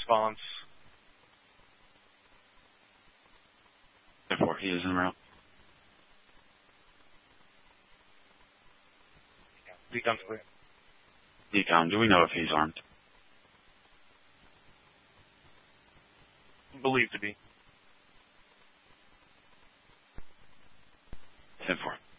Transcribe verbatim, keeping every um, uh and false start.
response. ten four, he is en route. Decon's clear. Decon, do we know if he's armed? Believed to be. ten four.